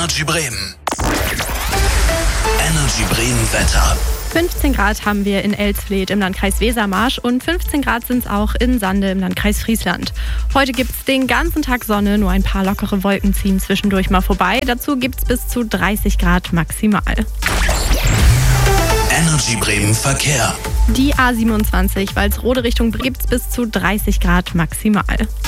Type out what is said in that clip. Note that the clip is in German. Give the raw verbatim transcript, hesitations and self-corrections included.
Energy Bremen. Energy Bremen Wetter. fünfzehn Grad haben wir in Elsfleth im Landkreis Wesermarsch und fünfzehn Grad sind es auch in Sande im Landkreis Friesland. Heute gibt es den ganzen Tag Sonne, nur ein paar lockere Wolken ziehen zwischendurch mal vorbei. Dazu gibt es bis zu dreißig Grad maximal. Energy Bremen Verkehr. Die A siebenundzwanzig, Walsrode Richtung gibt es bis zu dreißig Grad maximal.